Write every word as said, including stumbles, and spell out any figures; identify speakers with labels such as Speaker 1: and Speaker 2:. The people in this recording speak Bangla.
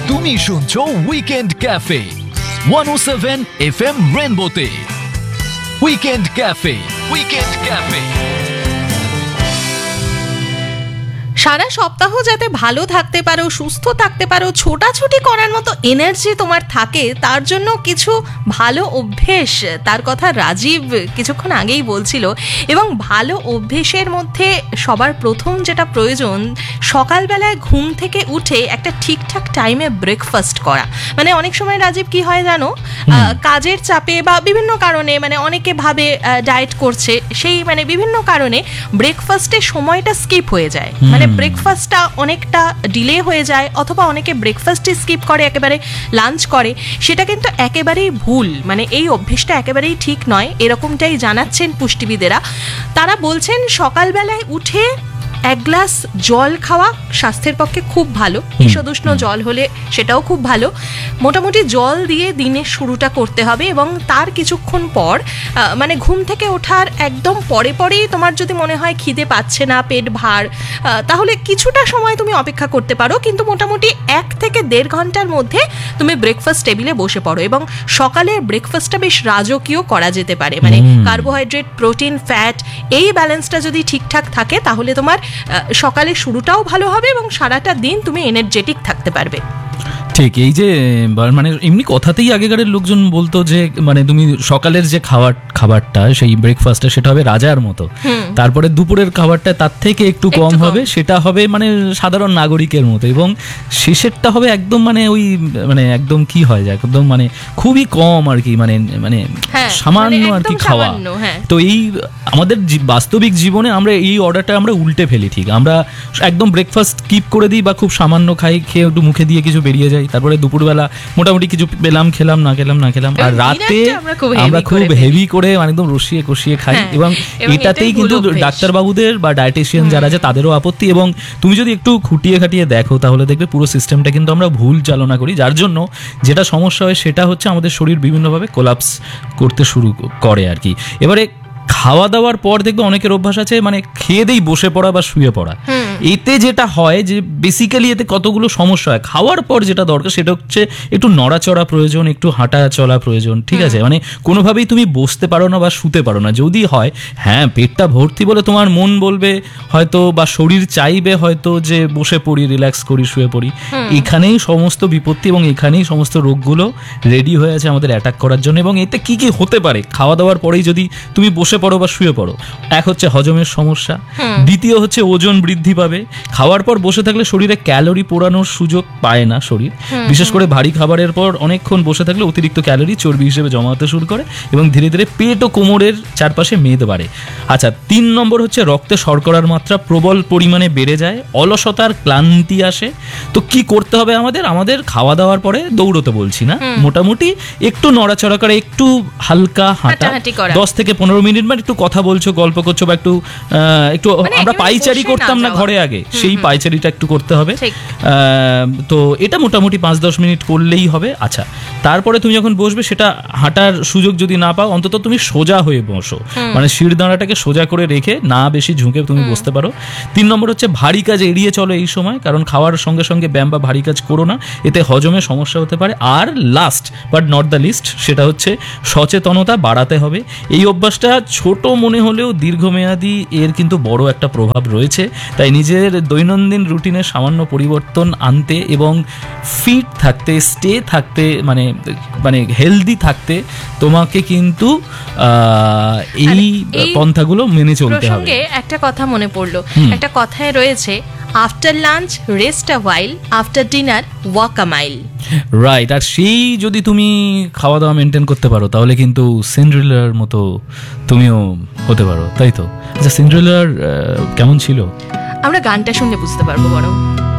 Speaker 1: তুমি শুনছো উইকেন্ড ক্যাফে ওয়ান ও seven F M রেনবোতে। Weekend cafe, weekend cafe.
Speaker 2: সারা সপ্তাহ যাতে ভালো থাকতে পারো, সুস্থ থাকতে পারো, ছোটাছুটি করার মতো এনার্জি তোমার থাকে, তার জন্য কিছু ভালো অভ্যেস, তার কথা রাজীব কিছুক্ষণ আগেই বলছিল। এবং ভালো অভ্যেসের মধ্যে সবার প্রথম যেটা প্রয়োজন, সকালবেলায় ঘুম থেকে উঠে একটা ঠিকঠাক টাইমে ব্রেকফাস্ট করা। মানে অনেক সময় রাজীব কি হয় জানো, কাজের চাপে বা বিভিন্ন কারণে, মানে অনেকে ভাবে ডায়েট করছে, সেই মানে বিভিন্ন কারণে ব্রেকফাস্টের সময়টা স্কিপ হয়ে যায়, মানে ব্রেকফাস্টটা অনেকটা ডিলে হয়ে যায়, অথবা অনেকে ব্রেকফাস্টই স্কিপ করে, একেবারে লাঞ্চ করে। সেটা কিন্তু একেবারেই ভুল, মানে এই অভ্যেসটা একেবারেই ঠিক নয়, এরকমটাই জানাচ্ছেন পুষ্টিবিদেরা। তারা বলছেন সকালবেলায় উঠে এক গ্লাস জল খাওয়া স্বাস্থ্যের পক্ষে খুব ভালো, ঈষদুষ্ণ জল হলে সেটাও খুব ভালো। মোটামুটি জল দিয়ে দিনের শুরুটা করতে হবে, এবং তার কিছুক্ষণ পর মানে ঘুম থেকে ওঠার একদম পরে পরেই তোমার যদি মনে হয় খিদে পাচ্ছে না, পেট ভার, তাহলে কিছুটা সময় তুমি অপেক্ষা করতে পারো, কিন্তু মোটামুটি এক থেকে দেড় ঘন্টার মধ্যে তুমি ব্রেকফাস্ট টেবিলে বসে পড়ো। এবং সকালের ব্রেকফাস্টটা বেশ রাজকীয় করা যেতে পারে, মানে কার্বোহাইড্রেট, প্রোটিন, ফ্যাট, এই ব্যালেন্সটা যদি ঠিকঠাক থাকে তাহলে তোমার সকালের শুরুটাও ভালো হবে এবং সারাটা দিন তুমি এনার্জেটিক থাকতে পারবে।
Speaker 3: ঠিক, এই যে মানে এমনি কথাতেই আগেকারের লোকজন বলতো যে মানে তুমি সকালের যে খাবার খাবারটা সেই ব্রেকফাস্টটা সেটা হবে রাজার মতো, তারপরে দুপুরের খাবারটা তার থেকে একটু কম হবে, সেটা হবে মানে সাধারণ নাগরিকের মতো, এবং শেষেরটা হবে একদম মানে ওই মানে একদম কি হয় যায় একদম মানে খুবই কম আর কি, মানে মানে সামান্য আর কি খাওয়া। তো এই আমাদের বাস্তবিক জীবনে আমরা এই অর্ডারটা আমরা উল্টে ফেলি। ঠিক, আমরা একদম ব্রেকফাস্ট স্কিপ করে দিই বা খুব সামান্য খাই, খেয়ে একটু মুখে দিয়ে কিছু বেরিয়ে যায়, তারপরে দুপুরবেলা মোটামুটি কিছু পেলাম, খেলাম, না খেলাম না খেলাম, আর রাতে আমরা খুব হেভি করে একদম রসিয়ে কষিয়ে খাই। এবং এটাতেই কিন্তু ডাক্তারবাবুদের বা ডায়েটিশিয়ান যারা আছে তাদেরও আপত্তি। এবং তুমি যদি একটু খুঁটিয়ে খাটিয়ে দেখো তাহলে দেখবে পুরো সিস্টেমটা কিন্তু আমরা ভুল চালনা করি, যার জন্য যেটা সমস্যা হয় সেটা হচ্ছে আমাদের শরীর বিভিন্নভাবে কোলাপস করতে শুরু করে আর কি। এবারে খাওয়া দাওয়ার পর দেখবে অনেকের অভ্যাস আছে মানে খেয়ে দেই বসে পড়া বা শুয়ে পড়া। এতে যেটা হয় যে বেসিক্যালি এতে কতগুলো সমস্যা হয়। খাওয়ার পর যেটা দরকার সেটা হচ্ছে একটু নড়াচড়া প্রয়োজন, একটু হাঁটা চলা প্রয়োজন, ঠিক আছে? মানে কোনোভাবেই তুমি বসতে পারো না বা শুতে পারো না। যদি হয় হ্যাঁ পেটটা ভর্তি বলে তোমার মন বলবে হয়তো বা শরীর চাইবে হয়তো যে বসে পড়ি, রিল্যাক্স করি, শুয়ে পড়ি, এখানেই সমস্ত বিপত্তি এবং এখানেই সমস্ত রোগগুলো রেডি হয়ে আছে আমাদের অ্যাটাক করার জন্য। এবং এতে কি কি হতে পারে খাওয়া দাওয়ার পরেই যদি তুমি বসে পড়ো বা শুয়ে পড়ো? এক হচ্ছে হজমের সমস্যা, দ্বিতীয় হচ্ছে ওজন বৃদ্ধি পাবে। খাওয়ার পর বসে থাকলে শরীরে ক্যালোরি পোড়ানোর সুযোগ পায় না শরীর, বিশেষ করে ভারী খাবারের পর অনেকক্ষণ বসে থাকলে অতিরিক্ত ক্যালোরি চর্বি হিসেবে জমা হতে শুরু করে এবং ধীরে ধীরে পেট ও কোমরের চারপাশে মেদ বাড়ে। আচ্ছা, তিন নম্বর হচ্ছে রক্তে শর্করার মাত্রা প্রবল পরিমাণে বেড়ে যায়, অলসতার ক্লান্তি আসে। তো কি করতে হবে আমাদের? আমাদের খাওয়া দাওয়ার পরে দৌড়তে বলছি না, মোটামুটি একটু নড়াচড়া করে, একটু হালকা হাঁটা, দশ থেকে পনেরো মিনিট, মানে একটু কথা বলছো, গল্প করছো, বা একটু একটু আমরা পাইচারি করতাম না ঘরে আগে, সেই পাইচারিটা একটু করতে হবে। তো এটা মোটামুটি পাঁচ দশ মিনিট করলেই হবে। আচ্ছা, তারপরে তুমি যখন বসবে সেটা হাঁটার সুযোগ যদি না পাও অন্তত তুমি সোজা হয়ে বসো, মানে শিরদাঁড়াটাকে সোজা করে রেখে, না বেশি ঝুঁকে তুমি বসতে পারো। তিন নম্বর হচ্ছে ভারী কাজ এড়িয়ে চলো এই সময়, কারণ খাওয়ার সঙ্গে সঙ্গে ব্যায়াম বা ভারী কাজ করো না, এতে হজমে সমস্যা হতে পারে। আর last but not the list, সেটা হচ্ছে সচেতনতা বাড়াতে হবে। এই অভ্যাসটা ছোট মনে হলেও দীর্ঘমেয়াদী এর কিন্তু বড় একটা প্রভাব রয়েছে। তাই নিজের দৈনন্দিন রুটিনে সামান্য পরিবর্তন আনতে এবং ফিট থাকতে, স্টে থাকতে, মানে মানে হেলদি থাকতে তোমাকে কিন্তু এই পন্থাগুলো মেনে চলতে হবে।
Speaker 2: একটা কথা মনে পড়লো, একটা কথায় রয়েছে, আফটার লাঞ্চ রেস্ট আ হোয়াইল, আফটার ডিনার ওয়াক আ মাইল।
Speaker 3: রাইট। আর সেই যদি তুমি খাওয়া দাওয়া মেনটেন করতে পারো তাহলে কিন্তু সিন্ড্রেলার মতো তুমিও হতে পারো, তাই তো? আচ্ছা, সিন্ড্রেলার কেমন ছিল?
Speaker 2: আমরা গানটা শুনলে বুঝতে পারবো বরং।